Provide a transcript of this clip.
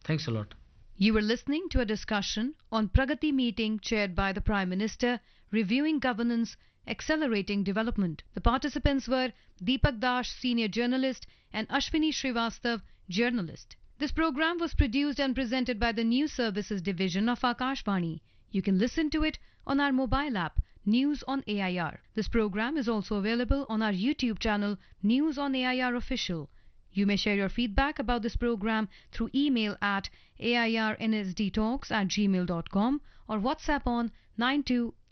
Thanks a lot. You were listening to a discussion on Pragati meeting chaired by the Prime Minister, reviewing governance, accelerating development. The participants were Deepak Das, senior journalist, and Ashwini Srivastav, journalist. This program was produced and presented by the News Services Division of Akashvani. You can listen to it on our mobile app, News on AIR. This program is also available on our YouTube channel, News on AIR Official. You may share your feedback about this program through email at airnsdtalks@gmail.com or WhatsApp on 92